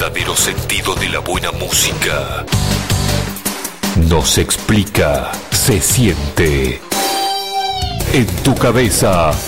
verdadero sentido de la buena música. No se explica, se siente. En tu cabeza